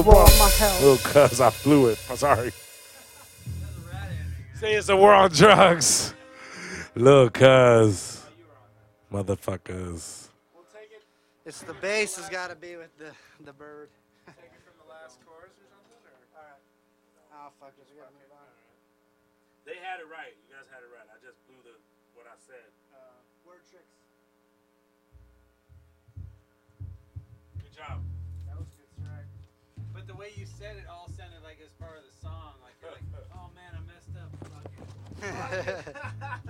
War on my health. Little cuz, I flew it. I'm sorry. Say it's a war on drugs. Little cuz. Motherfuckers. It's the bass has got to be with the bird. Take it from the last chorus or something? Or? All right. Oh, fuck it. We got to move on. They had it right. You guys had it right. I just blew what I said. Word tricks. Good job. That was a good strike. But the way you said it all sounded like it was part of the song. Like you're like, oh man, I messed up. Fuck it.